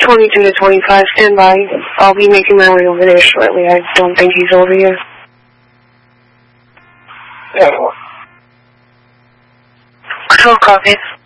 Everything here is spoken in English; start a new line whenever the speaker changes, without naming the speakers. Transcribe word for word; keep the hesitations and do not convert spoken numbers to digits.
twenty-two to twenty-five, stand by. I'll be making my way over there shortly. I don't think he's over here.
Yeah.
Control copies.